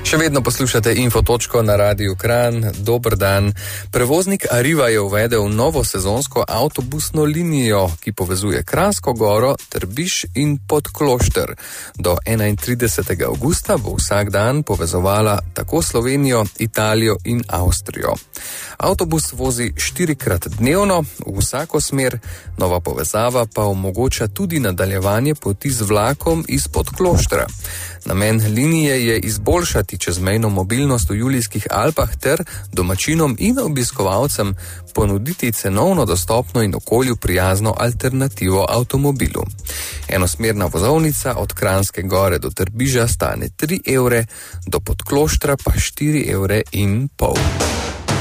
Še vedno poslušate Infotočko na Radiu Kranj. Dober dan. Prevoznik Arriva je uvedel novo sezonsko avtobusno linijo, ki povezuje Kranjsko Goro, Trbiž in Podklošter. Do 31. avgusta bo vsak dan povezovala tako Slovenijo, Italijo in Avstrijo. Avtobus vozi 4-krat dnevno v vsako smer, nova povezava pa omogoča tudi nadaljevanje poti z vlakom iz Podkloštra. Namen linije je izboljšati čezmejno mobilnost v Julijskih Alpah ter domačinom in obiskovalcem ponuditi cenovno dostopno in okolju prijazno alternativo avtomobilu. Enosmerna vozovnica od Kranjske Gore do Trbiža stane 3 evre, do Podkloštra pa 4,5 evra.